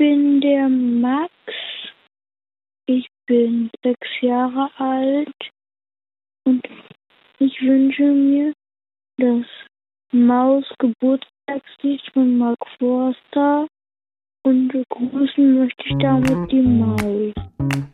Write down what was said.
bin der Max. Ich bin 6 Jahre alt und ich wünsche mir das Maus-Geburtstagslied von Mark Forster und begrüßen möchte ich damit die Maus.